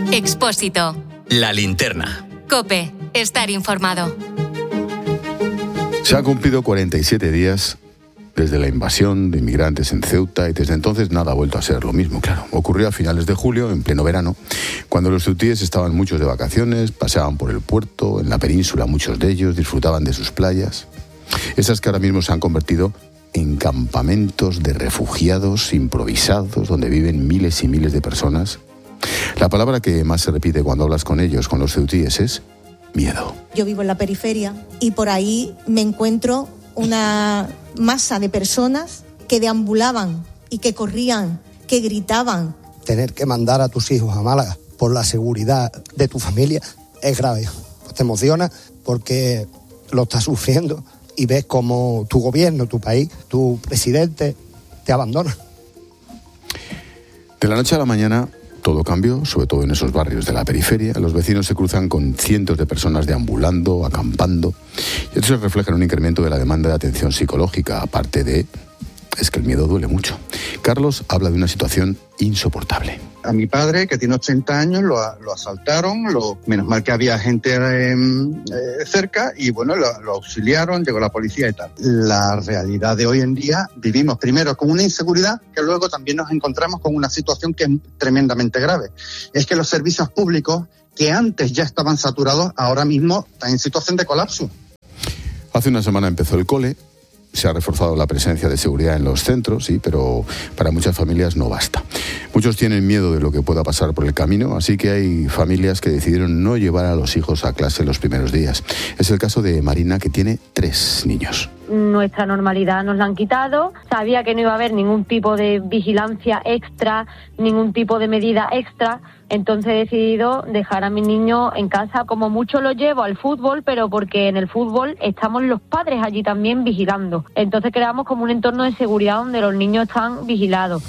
Expósito. La linterna. COPE. Estar informado. Se han cumplido 47 días desde la invasión de inmigrantes en Ceuta y desde entonces nada ha vuelto a ser lo mismo, claro. Ocurrió a finales de julio, en pleno verano, cuando los ceutíes estaban muchos de vacaciones, paseaban por el puerto, en la península muchos de ellos disfrutaban de sus playas. Esas que ahora mismo se han convertido en campamentos de refugiados improvisados donde viven miles y miles de personas. La palabra que más se repite cuando hablas con ellos, con los ceutíes, es miedo. Yo vivo en la periferia y por ahí me encuentro una masa de personas que deambulaban y que corrían, que gritaban. Tener que mandar a tus hijos a Málaga por la seguridad de tu familia es grave. Pues te emociona porque lo estás sufriendo y ves cómo tu gobierno, tu país, tu presidente te abandona. De la noche a la mañana todo cambió, sobre todo en esos barrios de la periferia. Los vecinos se cruzan con cientos de personas deambulando, acampando. Y esto se refleja en un incremento de la demanda de atención psicológica, aparte de... es que el miedo duele mucho. Carlos habla de una situación insoportable. A mi padre, que tiene 80 años, lo asaltaron, menos mal que había gente cerca y bueno, lo auxiliaron, llegó la policía y tal. La realidad de hoy en día, vivimos primero con una inseguridad que luego también nos encontramos con una situación que es tremendamente grave. Es que los servicios públicos, que antes ya estaban saturados, ahora mismo están en situación de colapso. Hace una semana empezó el cole. Se ha reforzado la presencia de seguridad en los centros, sí, pero para muchas familias no basta. Muchos tienen miedo de lo que pueda pasar por el camino, así que hay familias que decidieron no llevar a los hijos a clase los primeros días. Es el caso de Marina, que tiene 3 niños. Nuestra normalidad nos la han quitado. Sabía que no iba a haber ningún tipo de vigilancia extra, ningún tipo de medida extra. Entonces he decidido dejar a mi niño en casa. Como mucho lo llevo al fútbol, pero porque en el fútbol estamos los padres allí también vigilando. Entonces creamos como un entorno de seguridad donde los niños están vigilados.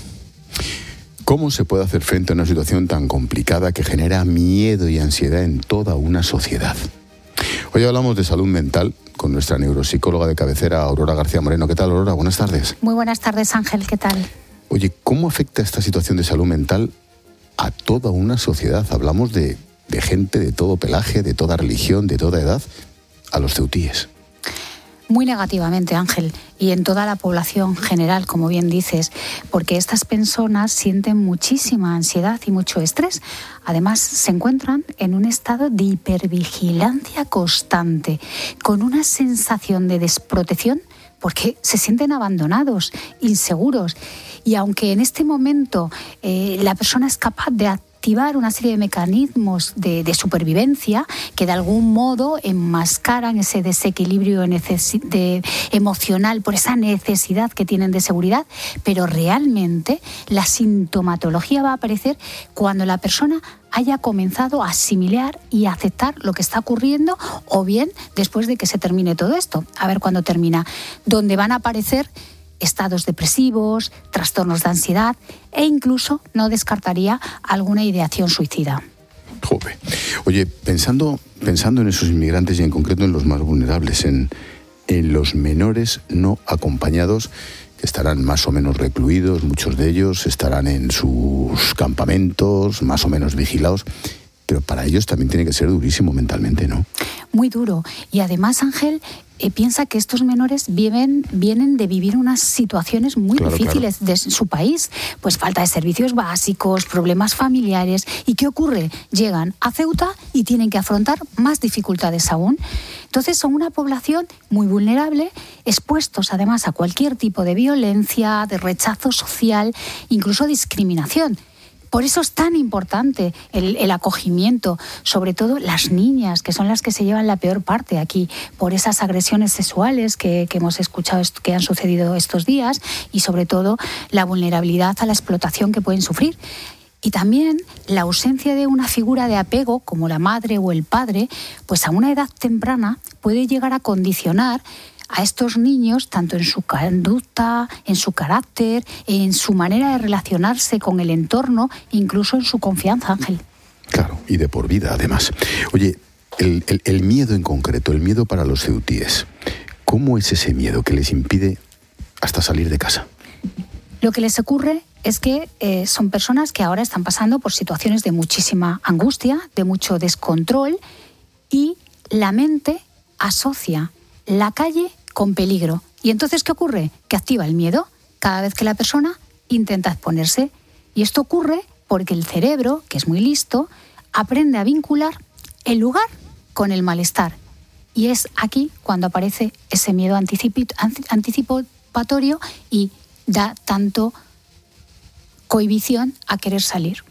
¿Cómo se puede hacer frente a una situación tan complicada que genera miedo y ansiedad en toda una sociedad? Hoy hablamos de salud mental con nuestra neuropsicóloga de cabecera, Aurora García Moreno. ¿Qué tal, Aurora? Buenas tardes. Muy buenas tardes, Ángel. ¿Qué tal? Oye, ¿cómo afecta esta situación de salud mental a toda una sociedad? Hablamos de gente de todo pelaje, de toda religión, de toda edad, a los ceutíes. Muy negativamente, Ángel, y en toda la población general, como bien dices, porque estas personas sienten muchísima ansiedad y mucho estrés. Además, se encuentran en un estado de hipervigilancia constante, con una sensación de desprotección, porque se sienten abandonados, inseguros. Y aunque en este momento la persona es capaz de activar una serie de mecanismos de supervivencia que de algún modo enmascaran ese desequilibrio emocional por esa necesidad que tienen de seguridad, pero realmente la sintomatología va a aparecer cuando la persona haya comenzado a asimilar y a aceptar lo que está ocurriendo, o bien después de que se termine todo esto. A ver cuándo termina. Donde van a aparecer estados depresivos, trastornos de ansiedad e incluso no descartaría alguna ideación suicida. Joder. Oye, pensando en esos inmigrantes y en concreto en los más vulnerables, en los menores no acompañados, que estarán más o menos recluidos, muchos de ellos estarán en sus campamentos, más o menos vigilados, pero para ellos también tiene que ser durísimo mentalmente, ¿no? Muy duro. Y además, Ángel, piensa que estos menores vienen de vivir unas situaciones muy difíciles de su país. Pues falta de servicios básicos, problemas familiares. ¿Y qué ocurre? Llegan a Ceuta y tienen que afrontar más dificultades aún. Entonces son una población muy vulnerable, expuestos además a cualquier tipo de violencia, de rechazo social, incluso discriminación. Por eso es tan importante el acogimiento, sobre todo las niñas, que son las que se llevan la peor parte aquí, por esas agresiones sexuales que hemos escuchado que han sucedido estos días, y sobre todo la vulnerabilidad a la explotación que pueden sufrir. Y también la ausencia de una figura de apego, como la madre o el padre, pues a una edad temprana puede llegar a condicionar a estos niños, tanto en su conducta, en su carácter, en su manera de relacionarse con el entorno, incluso en su confianza, Ángel. Claro, y de por vida, además. Oye, el miedo en concreto, el miedo para los ceutíes, ¿cómo es ese miedo que les impide hasta salir de casa? Lo que les ocurre es que son personas que ahora están pasando por situaciones de muchísima angustia, de mucho descontrol, y la mente asocia la calle con peligro. ¿Y entonces qué ocurre? Que activa el miedo cada vez que la persona intenta exponerse. Y esto ocurre porque el cerebro, que es muy listo, aprende a vincular el lugar con el malestar. Y es aquí cuando aparece ese miedo anticipatorio y da tanto cohibición a querer salir.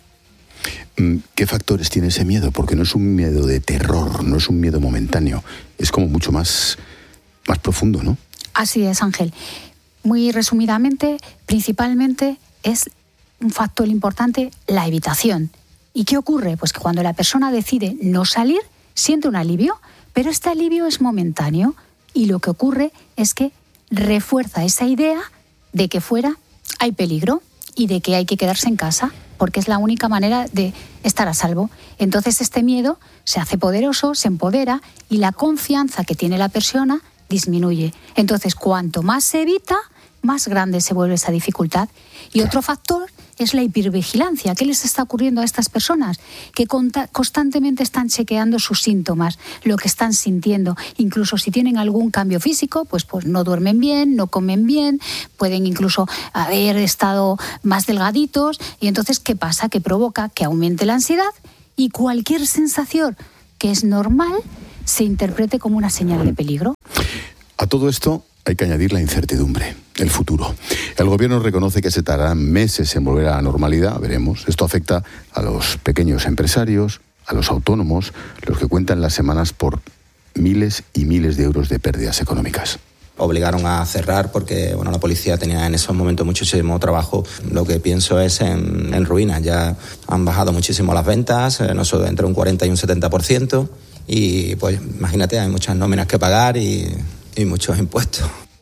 ¿Qué factores tiene ese miedo? Porque no es un miedo de terror, no es un miedo momentáneo, es como mucho más profundo, ¿no? Así es, Ángel. Muy resumidamente, principalmente es un factor importante la evitación. ¿Y qué ocurre? Pues que cuando la persona decide no salir, siente un alivio, pero este alivio es momentáneo y lo que ocurre es que refuerza esa idea de que fuera hay peligro y de que hay que quedarse en casa porque es la única manera de estar a salvo. Entonces este miedo se hace poderoso, se empodera y la confianza que tiene la persona disminuye. Entonces cuanto más se evita, más grande se vuelve esa dificultad. Y otro factor es la hipervigilancia. ¿Qué les está ocurriendo a estas personas? Que constantemente están chequeando sus síntomas, lo que están sintiendo. Incluso si tienen algún cambio físico, pues no duermen bien, no comen bien, pueden incluso haber estado más delgaditos. Y entonces, ¿qué pasa? Que provoca que aumente la ansiedad y cualquier sensación que es normal se interprete como una señal de peligro. A todo esto hay que añadir la incertidumbre, el futuro. El gobierno reconoce que se tardarán meses en volver a la normalidad, veremos. Esto afecta a los pequeños empresarios, a los autónomos, los que cuentan las semanas por miles y miles de euros de pérdidas económicas. Obligaron a cerrar porque la policía tenía en esos momentos muchísimo trabajo. Lo que pienso es en ruinas. Ya han bajado muchísimo las ventas, entre un 40 y un 70%. Y pues imagínate, hay muchas nóminas que pagar y muchos impuestos.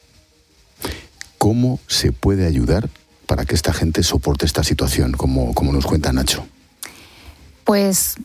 ¿Cómo se puede ayudar para que esta gente soporte esta situación, como nos cuenta Nacho? Pues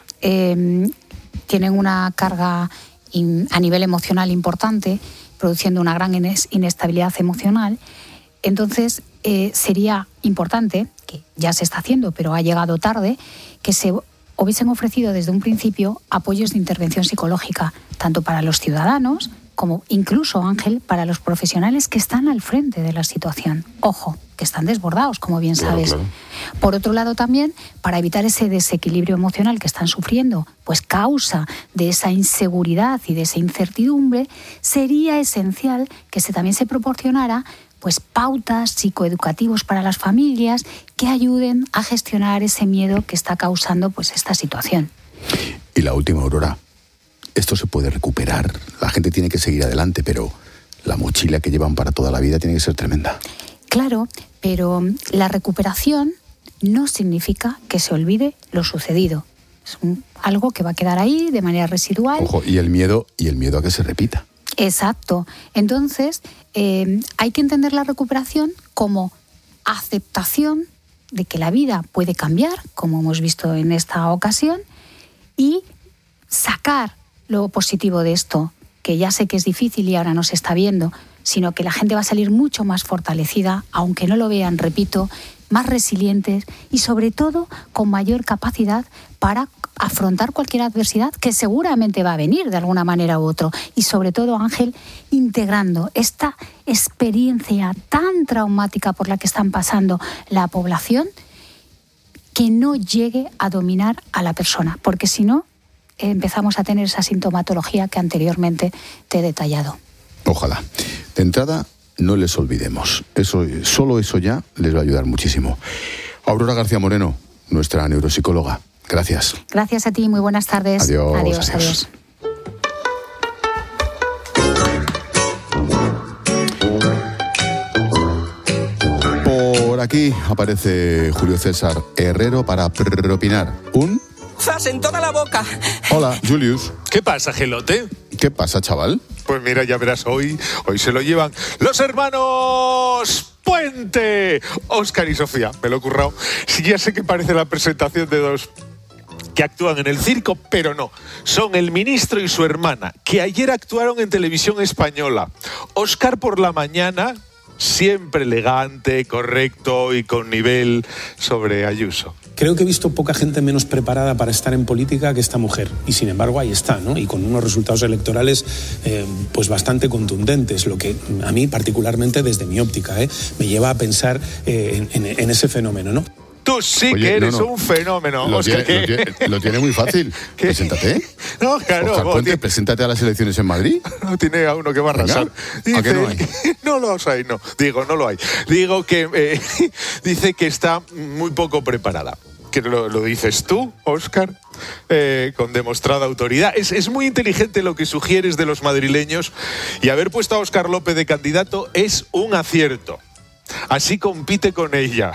tienen una carga a nivel emocional importante, produciendo una gran inestabilidad emocional. Entonces sería importante, que ya se está haciendo, pero ha llegado tarde, que se hubiesen ofrecido desde un principio apoyos de intervención psicológica, tanto para los ciudadanos como incluso, Ángel, para los profesionales que están al frente de la situación. Ojo, que están desbordados, como bien sabes. Claro. Por otro lado también, para evitar ese desequilibrio emocional que están sufriendo, pues causa de esa inseguridad y de esa incertidumbre, sería esencial que también se proporcionara pues pautas psicoeducativos para las familias que ayuden a gestionar ese miedo que está causando pues esta situación. Y la última, Aurora. Esto se puede recuperar, la gente tiene que seguir adelante, pero la mochila que llevan para toda la vida tiene que ser tremenda. Claro, pero la recuperación no significa que se olvide lo sucedido. Es algo que va a quedar ahí de manera residual. Ojo, y el miedo a que se repita. Exacto. Entonces, hay que entender la recuperación como aceptación de que la vida puede cambiar, como hemos visto en esta ocasión, y sacar lo positivo de esto, que ya sé que es difícil y ahora no se está viendo, sino que la gente va a salir mucho más fortalecida, aunque no lo vean, repito, más resilientes y sobre todo con mayor capacidad para afrontar cualquier adversidad que seguramente va a venir de alguna manera u otra. Y sobre todo, Ángel, integrando esta experiencia tan traumática por la que están pasando la población, que no llegue a dominar a la persona, porque si no, empezamos a tener esa sintomatología que anteriormente te he detallado. Ojalá. De entrada, no les olvidemos. Solo eso ya les va a ayudar muchísimo. Aurora García Moreno, nuestra neuropsicóloga. Gracias. Gracias a ti, muy buenas tardes. Adiós. Por aquí aparece Julio César Herrero para propinar un... ¡Zas en toda la boca! Hola, Julius. ¿Qué pasa, Gelote? ¿Qué pasa, chaval? Pues mira, ya verás, hoy se lo llevan los hermanos Puente. Óscar y Sofía, me lo he currado. Sí, ya sé que parece la presentación de dos que actúan en el circo, pero no. Son el ministro y su hermana, que ayer actuaron en Televisión Española. Óscar por la mañana siempre elegante, correcto y con nivel sobre Ayuso. Creo que he visto poca gente menos preparada para estar en política que esta mujer. Y sin embargo ahí está, ¿no? Y con unos resultados electorales pues bastante contundentes, lo que a mí particularmente desde mi óptica me lleva a pensar en ese fenómeno, ¿no? Tú sí que eres un fenómeno. Lo tiene muy fácil. Preséntate. No, claro. Óscar Puente, preséntate a las elecciones en Madrid. No tiene a uno que va a arrasar. Dice, ¿a qué no hay? No los hay, no. No lo hay. Digo que dice que está muy poco preparada. Que lo dices tú, Óscar, con demostrada autoridad. Es muy inteligente lo que sugieres de los madrileños, y haber puesto a Óscar López de candidato es un acierto. Así compite con ella.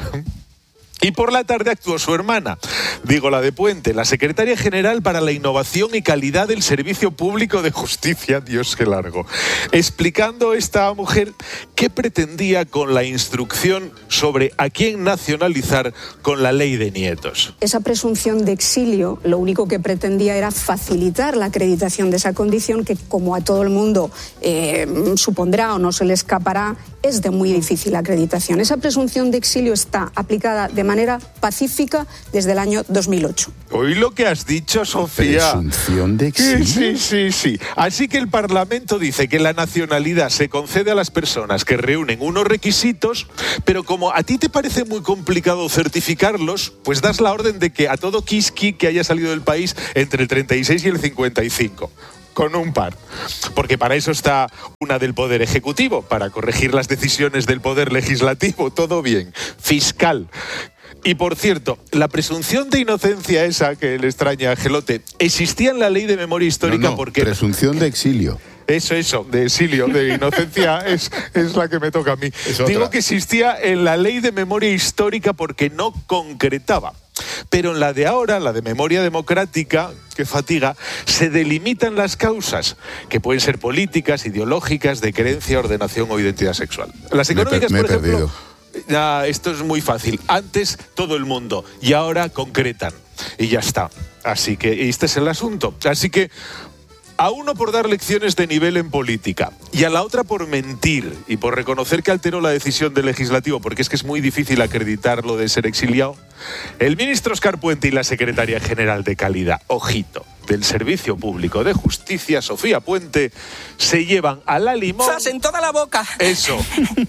Y por la tarde actuó su hermana, la de Puente, la secretaria general para la innovación y calidad del Servicio Público de Justicia, Dios qué largo, explicando esta mujer qué pretendía con la instrucción sobre a quién nacionalizar con la ley de nietos. Esa presunción de exilio lo único que pretendía era facilitar la acreditación de esa condición que, como a todo el mundo supondrá o no se le escapará, es de muy difícil acreditación. Esa presunción de exilio está aplicada de manera pacífica desde el año 2008. Oí lo que has dicho, Sofía. ¿Presunción de exilio? Sí. Así que el Parlamento dice que la nacionalidad se concede a las personas que reúnen unos requisitos, pero como a ti te parece muy complicado certificarlos, pues das la orden de que a todo quisqui que haya salido del país entre el 36 y el 55. Con un par. Porque para eso está una del Poder Ejecutivo, para corregir las decisiones del Poder Legislativo. Todo bien. Fiscal. Y por cierto, la presunción de inocencia esa que le extraña a Gelote existía en la Ley de Memoria Histórica porque... presunción de exilio. Eso, de exilio, de inocencia, es la que me toca a mí. Digo que existía en la Ley de Memoria Histórica porque no concretaba. Pero en la de ahora, la de memoria democrática, que fatiga, se delimitan las causas, que pueden ser políticas, ideológicas, de creencia, ordenación o identidad sexual. Las económicas, por ejemplo, esto es muy fácil. Antes todo el mundo y ahora concretan. Y ya está. Así que este es el asunto. Así que a uno por dar lecciones de nivel en política y a la otra por mentir y por reconocer que alteró la decisión del legislativo, porque es que es muy difícil acreditar lo de ser exiliado, el ministro Óscar Puente y la secretaria general de calidad, ojito, del Servicio Público de Justicia, Sofía Puente, se llevan a la limón... ¡Sas en toda la boca! Eso.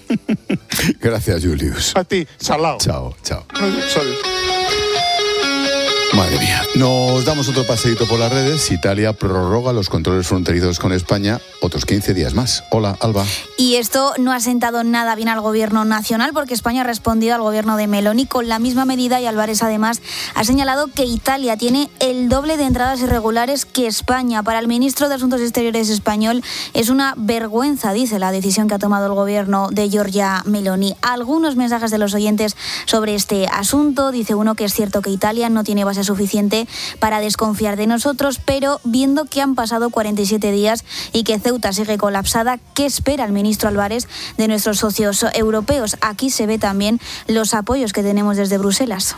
Gracias, Julius. A ti, salao. Chao. Madre mía. Nos damos otro paseíto por las redes. Italia prorroga los controles fronterizos con España otros 15 días más. Hola, Alba. Y esto no ha sentado nada bien al gobierno nacional porque España ha respondido al gobierno de Meloni con la misma medida y Álvarez además ha señalado que Italia tiene el doble de entradas irregulares que España. Para el ministro de Asuntos Exteriores español es una vergüenza, dice, la decisión que ha tomado el gobierno de Giorgia Meloni. Algunos mensajes de los oyentes sobre este asunto. Dice uno que es cierto que Italia no tiene base suficiente para desconfiar de nosotros, pero viendo que han pasado 47 días y que Ceuta sigue colapsada, ¿qué espera el ministro Álvarez de nuestros socios europeos? Aquí se ve también los apoyos que tenemos desde Bruselas.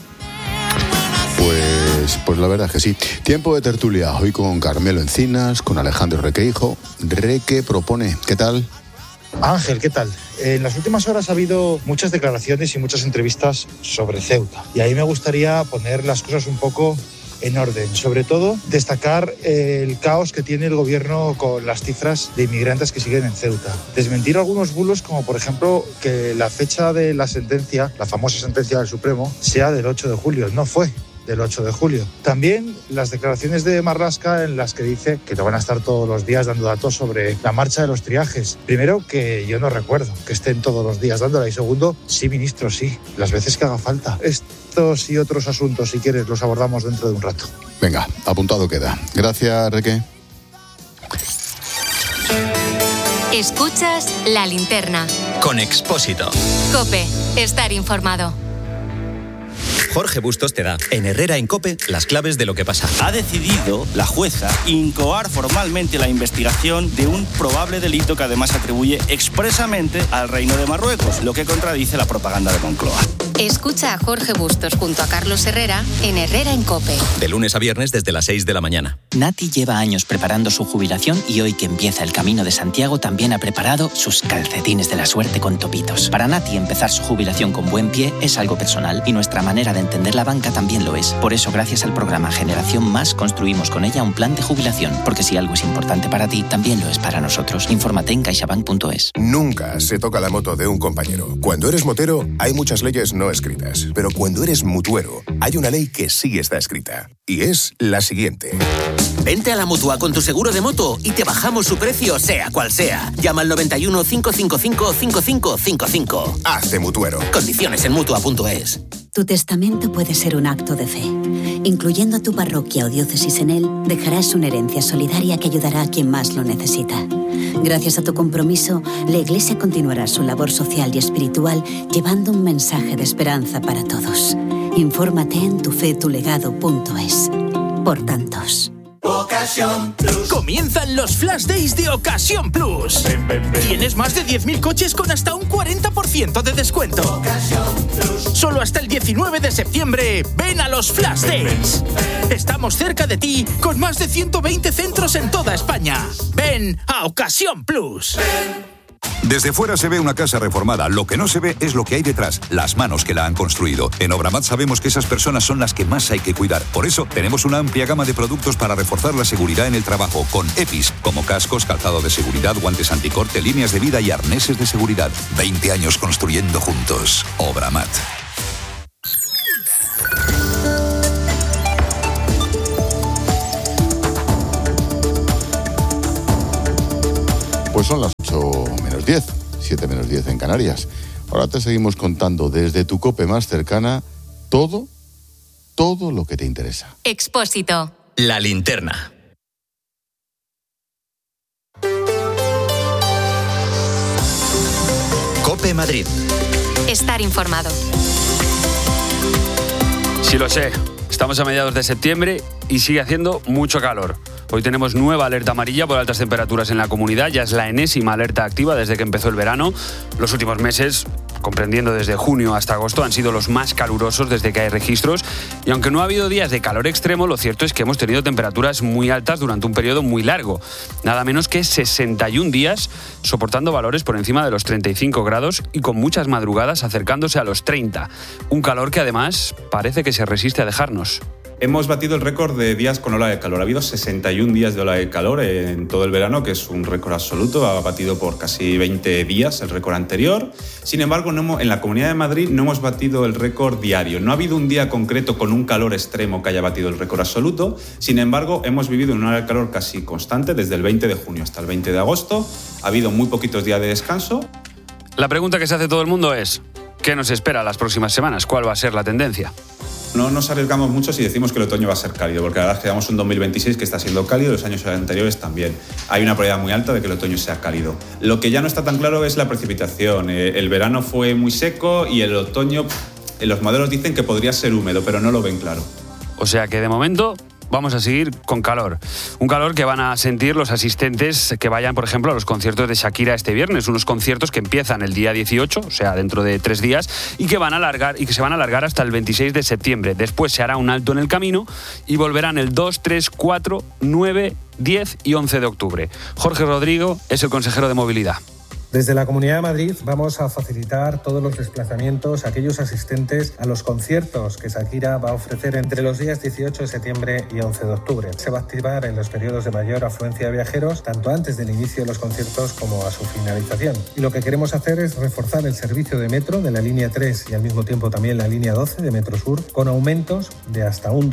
Pues la verdad es que sí. Tiempo de tertulia, hoy con Carmelo Encinas, con Alejandro Requeijo. Reque propone, ¿qué tal? Ángel, ¿qué tal? En las últimas horas ha habido muchas declaraciones y muchas entrevistas sobre Ceuta. Y ahí me gustaría poner las cosas un poco en orden. Sobre todo, destacar el caos que tiene el gobierno con las cifras de inmigrantes que siguen en Ceuta. Desmentir algunos bulos, como por ejemplo que la fecha de la sentencia, la famosa sentencia del Supremo, sea del 8 de julio. No fue del 8 de julio. También las declaraciones de Marlaska en las que dice que no van a estar todos los días dando datos sobre la marcha de los triajes. Primero, que yo no recuerdo que estén todos los días dándola, y segundo, sí, ministro, sí, las veces que haga falta. Estos y otros asuntos, si quieres, los abordamos dentro de un rato. Venga, apuntado queda. Gracias, Reque. Escuchas La Linterna. Con Expósito. COPE. Estar informado. Jorge Bustos te da, en Herrera en COPE, las claves de lo que pasa. Ha decidido la jueza incoar formalmente la investigación de un probable delito que además atribuye expresamente al Reino de Marruecos, lo que contradice la propaganda de Moncloa. Escucha a Jorge Bustos junto a Carlos Herrera en Herrera en COPE. De lunes a viernes desde las 6 de la mañana. Nati lleva años preparando su jubilación y hoy que empieza el Camino de Santiago también ha preparado sus calcetines de la suerte con topitos. Para Nati empezar su jubilación con buen pie es algo personal y nuestra manera de entender la banca también lo es. Por eso, gracias al programa Generación Más, construimos con ella un plan de jubilación. Porque si algo es importante para ti, también lo es para nosotros. Infórmate en caixabank.es. Nunca se toca la moto de un compañero. Cuando eres motero, hay muchas leyes no escritas. Pero cuando eres mutuero, hay una ley que sí está escrita. Y es la siguiente. Vente a la Mutua con tu seguro de moto y te bajamos su precio sea cual sea. Llama al 91 555 5555. Hazte mutuero. Condiciones en Mutua.es. Tu testamento puede ser un acto de fe. Incluyendo a tu parroquia o diócesis en él, dejarás una herencia solidaria que ayudará a quien más lo necesita. Gracias a tu compromiso, la Iglesia continuará su labor social y espiritual llevando un mensaje de esperanza para todos. Infórmate en tufetulegado.es. Por tantos. Ocasión Plus. Comienzan los Flash Days de Ocasión Plus. Ven, ven, ven. Tienes más de 10.000 coches con hasta un 40% de descuento. Ocasión Plus. Solo hasta el 19 de septiembre. Ven a los Flash Days. Estamos cerca de ti con más de 120 centros en toda España. Ven a Ocasión Plus. Desde fuera se ve una casa reformada. Lo que no se ve es lo que hay detrás, las manos que la han construido. En Obramat sabemos que esas personas son las que más hay que cuidar. Por eso tenemos una amplia gama de productos para reforzar la seguridad en el trabajo, con EPIs, como cascos, calzado de seguridad, guantes anticorte, líneas de vida y arneses de seguridad. 20 años construyendo juntos. Obramat. Pues son las 8 menos 10, 7 menos 10 en Canarias. Ahora te seguimos contando desde tu COPE más cercana todo lo que te interesa. Expósito. La linterna. COPE Madrid. Estar informado. Sí lo sé, estamos a mediados de septiembre y sigue haciendo mucho calor. Hoy tenemos nueva alerta amarilla por altas temperaturas en la comunidad, ya es la enésima alerta activa desde que empezó el verano. Los últimos meses, comprendiendo desde junio hasta agosto, han sido los más calurosos desde que hay registros. Y aunque no ha habido días de calor extremo, lo cierto es que hemos tenido temperaturas muy altas durante un periodo muy largo. Nada menos que 61 días soportando valores por encima de los 35 grados y con muchas madrugadas acercándose a los 30. Un calor que además parece que se resiste a dejarnos. Hemos batido el récord de días con ola de calor. Ha habido 61 días de ola de calor en todo el verano, que es un récord absoluto. Ha batido por casi 20 días el récord anterior. Sin embargo, en la Comunidad de Madrid no hemos batido el récord diario. No ha habido un día concreto con un calor extremo que haya batido el récord absoluto. Sin embargo, hemos vivido en una ola de calor casi constante desde el 20 de junio hasta el 20 de agosto. Ha habido muy poquitos días de descanso. La pregunta que se hace todo el mundo es: ¿qué nos espera las próximas semanas? ¿Cuál va a ser la tendencia? No nos arriesgamos mucho si decimos que el otoño va a ser cálido, porque la verdad es que llevamos un 2026 que está siendo cálido, los años anteriores también. Hay una probabilidad muy alta de que el otoño sea cálido. Lo que ya no está tan claro es la precipitación. El verano fue muy seco y el otoño, los modelos dicen que podría ser húmedo, pero no lo ven claro. O sea que de momento vamos a seguir con calor. Un calor que van a sentir los asistentes que vayan, por ejemplo, a los conciertos de Shakira este viernes. Unos conciertos que empiezan el día 18, o sea, dentro de 3 días, y que se van a alargar hasta el 26 de septiembre. Después se hará un alto en el camino y volverán el 2, 3, 4, 9, 10 y 11 de octubre. Jorge Rodrigo es el consejero de movilidad. Desde la Comunidad de Madrid vamos a facilitar todos los desplazamientos a aquellos asistentes a los conciertos que Shakira va a ofrecer entre los días 18 de septiembre y 11 de octubre. Se va a activar en los periodos de mayor afluencia de viajeros, tanto antes del inicio de los conciertos como a su finalización. Y lo que queremos hacer es reforzar el servicio de metro de la línea 3 y al mismo tiempo también la línea 12 de Metro Sur, con aumentos de hasta un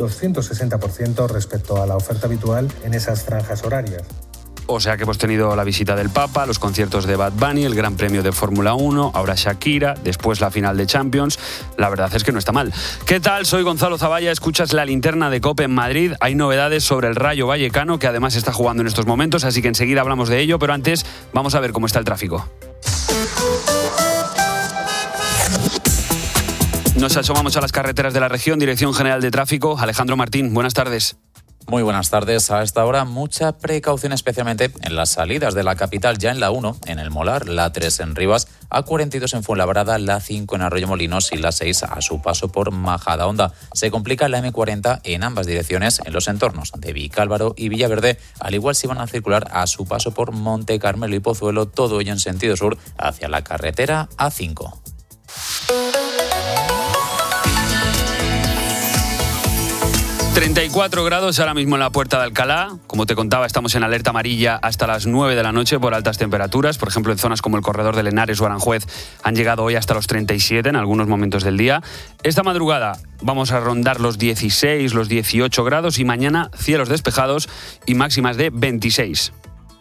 260% respecto a la oferta habitual en esas franjas horarias. O sea que hemos tenido la visita del Papa, los conciertos de Bad Bunny, el Gran Premio de Fórmula 1, ahora Shakira, después la final de Champions. La verdad es que no está mal. ¿Qué tal? Soy Gonzalo Zavalla, escuchas la linterna de COPE en Madrid. Hay novedades sobre el Rayo Vallecano, que además está jugando en estos momentos, así que enseguida hablamos de ello, pero antes vamos a ver cómo está el tráfico. Nos asomamos a las carreteras de la región, Dirección General de Tráfico. Alejandro Martín, buenas tardes. Muy buenas tardes. A esta hora, mucha precaución, especialmente en las salidas de la capital, ya en la 1, en el Molar, la 3 en Rivas, A42 en Fuenlabrada, la 5 en Arroyomolinos y la 6 a su paso por Majadahonda. Se complica la M40 en ambas direcciones en los entornos de Vicálvaro y Villaverde, al igual si van a circular a su paso por Monte Carmelo y Pozuelo, todo ello en sentido sur hacia la carretera A5. ...34 grados ahora mismo en la Puerta de Alcalá. Como te contaba, estamos en alerta amarilla hasta las 9 de la noche por altas temperaturas. Por ejemplo, en zonas como el Corredor de Henares o Aranjuez han llegado hoy hasta los 37 en algunos momentos del día. Esta madrugada vamos a rondar los 16, los 18 grados y mañana cielos despejados y máximas de 26.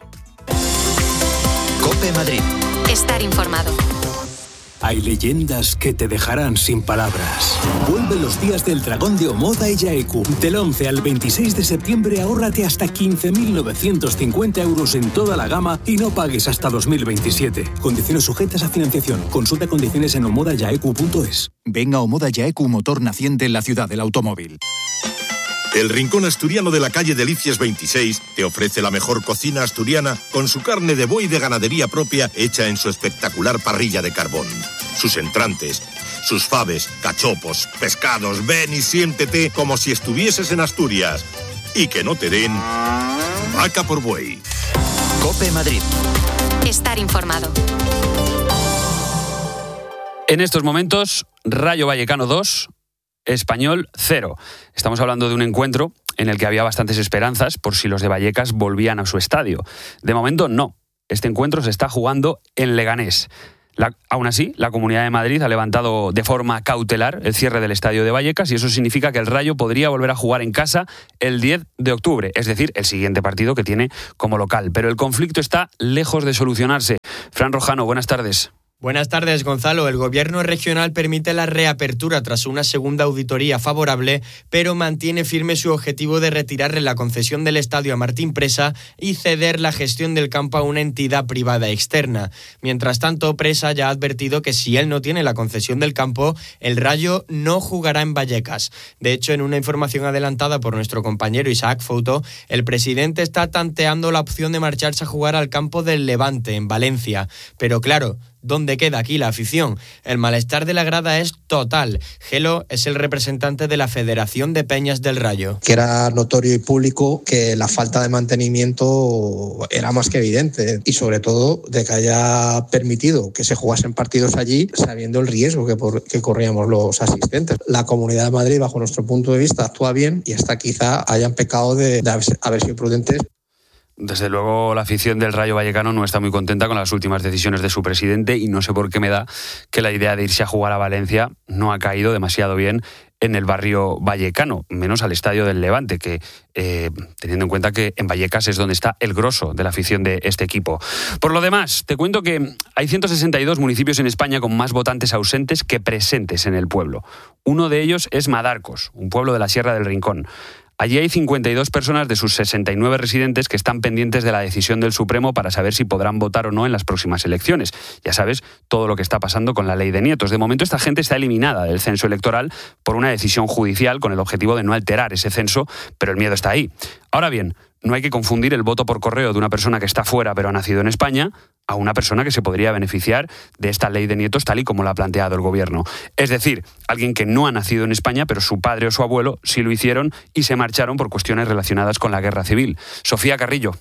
COPE Madrid. Estar informado. Hay leyendas que te dejarán sin palabras. Vuelven los días del Dragón de Omoda y Yaeku. Del 11 al 26 de septiembre ahórrate hasta 15.950 euros en toda la gama y no pagues hasta 2027. Condiciones sujetas a financiación. Consulta condiciones en omodayaeku.es. Venga Omoda Yaeku, motor naciente en la ciudad del automóvil. El Rincón Asturiano de la calle Delicias 26 te ofrece la mejor cocina asturiana con su carne de buey de ganadería propia hecha en su espectacular parrilla de carbón. Sus entrantes, sus faves, cachopos, pescados, ven y siéntete como si estuvieses en Asturias. Y que no te den vaca por buey. COPE Madrid. Estar informado. En estos momentos, Rayo Vallecano 2... Español 0. Estamos hablando de un encuentro en el que había bastantes esperanzas por si los de Vallecas volvían a su estadio. De momento no. Este encuentro se está jugando en Leganés. Aún así, la Comunidad de Madrid ha levantado de forma cautelar el cierre del estadio de Vallecas y eso significa que el Rayo podría volver a jugar en casa el 10 de octubre, es decir, el siguiente partido que tiene como local. Pero el conflicto está lejos de solucionarse. Fran Rojano, buenas tardes. Buenas tardes, Gonzalo. El gobierno regional permite la reapertura tras una segunda auditoría favorable, pero mantiene firme su objetivo de retirarle la concesión del estadio a Martín Presa y ceder la gestión del campo a una entidad privada externa. Mientras tanto, Presa ya ha advertido que si él no tiene la concesión del campo, el Rayo no jugará en Vallecas. De hecho, en una información adelantada por nuestro compañero Isaac Fouto, el presidente está tanteando la opción de marcharse a jugar al campo del Levante, en Valencia. Pero claro, ¿dónde queda aquí la afición? El malestar de la grada es total. Gelo es el representante de la Federación de Peñas del Rayo. Que era notorio y público que la falta de mantenimiento era más que evidente y sobre todo de que haya permitido que se jugasen partidos allí sabiendo el riesgo que corríamos los asistentes. La Comunidad de Madrid, bajo nuestro punto de vista, actúa bien y hasta quizá hayan pecado de haber sido prudentes. Desde luego la afición del Rayo Vallecano no está muy contenta con las últimas decisiones de su presidente y no sé por qué me da que la idea de irse a jugar a Valencia no ha caído demasiado bien en el barrio vallecano, menos al estadio del Levante, que teniendo en cuenta que en Vallecas es donde está el grosso de la afición de este equipo. Por lo demás, te cuento que hay 162 municipios en España con más votantes ausentes que presentes en el pueblo. Uno de ellos es Madarcos, un pueblo de la Sierra del Rincón. Allí hay 52 personas de sus 69 residentes que están pendientes de la decisión del Supremo para saber si podrán votar o no en las próximas elecciones. Ya sabes todo lo que está pasando con la ley de nietos. De momento esta gente está eliminada del censo electoral por una decisión judicial con el objetivo de no alterar ese censo, pero el miedo está ahí. Ahora bien, no hay que confundir el voto por correo de una persona que está fuera pero ha nacido en España a una persona que se podría beneficiar de esta ley de nietos tal y como la ha planteado el gobierno. Es decir, alguien que no ha nacido en España, pero su padre o su abuelo sí lo hicieron y se marcharon por cuestiones relacionadas con la guerra civil. Sofía Carrillo.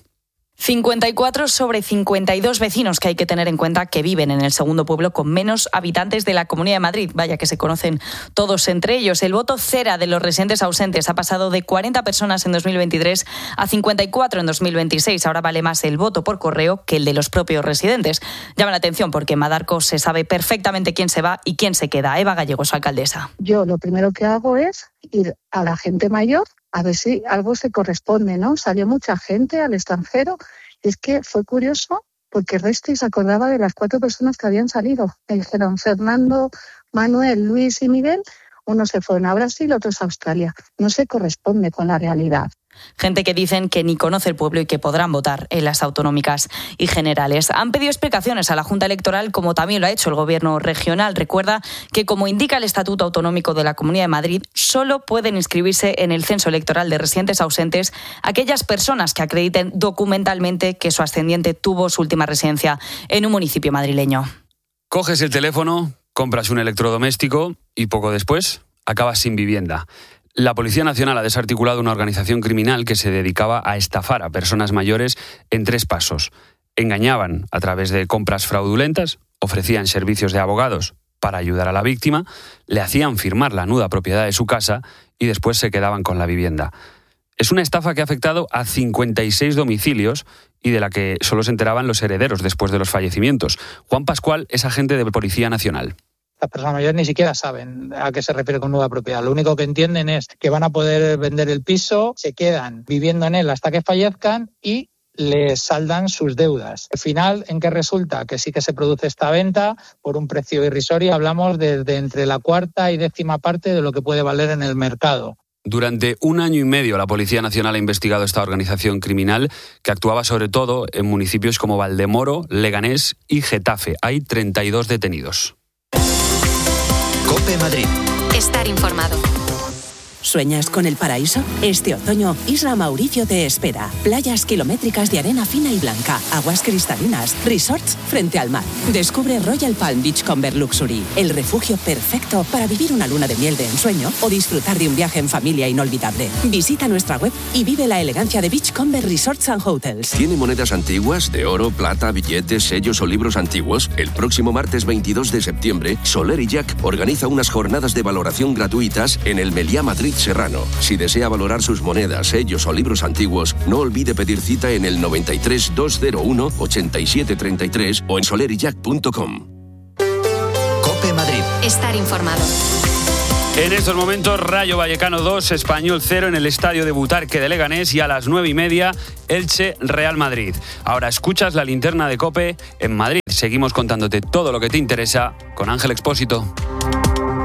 54 sobre 52 vecinos que hay que tener en cuenta que viven en el segundo pueblo con menos habitantes de la Comunidad de Madrid. Vaya que se conocen todos entre ellos. El voto cera de los residentes ausentes ha pasado de 40 personas en 2023 a 54 en 2026. Ahora vale más el voto por correo que el de los propios residentes. Llama la atención porque en Madarcos se sabe perfectamente quién se va y quién se queda. Eva Gallego, su alcaldesa. Yo lo primero que hago es ir a la gente mayor a ver si algo se corresponde, ¿no? Salió mucha gente al extranjero y es que fue curioso porque el resto se acordaba de las 4 personas que habían salido. Me dijeron Fernando, Manuel, Luis y Miguel. Unos se fueron a Brasil, otros a Australia. No se corresponde con la realidad. Gente que dicen que ni conoce el pueblo y que podrán votar en las autonómicas y generales. Han pedido explicaciones a la Junta Electoral, como también lo ha hecho el Gobierno regional. Recuerda que, como indica el Estatuto Autonómico de la Comunidad de Madrid, solo pueden inscribirse en el censo electoral de residentes ausentes aquellas personas que acrediten documentalmente que su ascendiente tuvo su última residencia en un municipio madrileño. Coges el teléfono, compras un electrodoméstico y poco después acabas sin vivienda. La Policía Nacional ha desarticulado una organización criminal que se dedicaba a estafar a personas mayores en 3 pasos. Engañaban a través de compras fraudulentas, ofrecían servicios de abogados para ayudar a la víctima, le hacían firmar la nuda propiedad de su casa y después se quedaban con la vivienda. Es una estafa que ha afectado a 56 domicilios y de la que solo se enteraban los herederos después de los fallecimientos. Juan Pascual es agente de Policía Nacional. Las personas mayores ni siquiera saben a qué se refiere con nueva propiedad. Lo único que entienden es que van a poder vender el piso, se quedan viviendo en él hasta que fallezcan y les saldan sus deudas. Al final, ¿en qué resulta? Que sí que se produce esta venta por un precio irrisorio. Hablamos de entre la 4ª y 10ª parte de lo que puede valer en el mercado. Durante 1 año y medio la Policía Nacional ha investigado esta organización criminal que actuaba sobre todo en municipios como Valdemoro, Leganés y Getafe. Hay 32 detenidos. COPE Madrid. Estar informado. ¿Sueñas con el paraíso? Este otoño, Isla Mauricio te espera. Playas kilométricas de arena fina y blanca, aguas cristalinas, resorts frente al mar. Descubre Royal Palm Beachcomber Luxury, el refugio perfecto para vivir una luna de miel de ensueño o disfrutar de un viaje en familia inolvidable. Visita nuestra web y vive la elegancia de Beachcomber Resorts and Hotels. ¿Tiene monedas antiguas de oro, plata, billetes, sellos o libros antiguos? El próximo martes 22 de septiembre, Soler y Jack organiza unas jornadas de valoración gratuitas en el Meliá Madrid Serrano. Si desea valorar sus monedas, sellos o libros antiguos, no olvide pedir cita en el 93 201 8733 o en solerijack.com. COPE Madrid. Estar informado. En estos momentos, Rayo Vallecano 2, Español 0 en el estadio de Butarque de Leganés y a las 9:30, Elche Real Madrid. Ahora escuchas la linterna de COPE en Madrid. Seguimos contándote todo lo que te interesa con Ángel Expósito.